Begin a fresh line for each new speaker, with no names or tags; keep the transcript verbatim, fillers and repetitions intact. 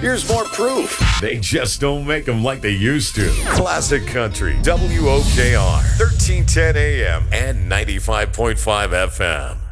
Here's more proof. They just don't make them like they used to. Classic Country, W O K R, thirteen ten A M and ninety-five point five F M.